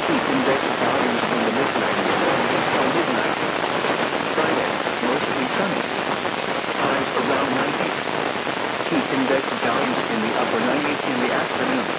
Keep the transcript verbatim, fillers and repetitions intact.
Heat index values from the mid nineties till mid nineties. Friday, mostly sunny. Highs around ninety. Heat index values in the upper nineties in the afternoon.